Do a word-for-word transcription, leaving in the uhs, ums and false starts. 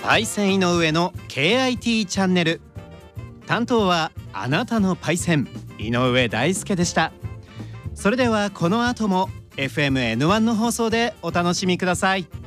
パイセン井上の ケーアイティー チャンネル。担当はあなたのパイセン井上大輔でした。それではこの後も エフエムエヌワン の放送でお楽しみください。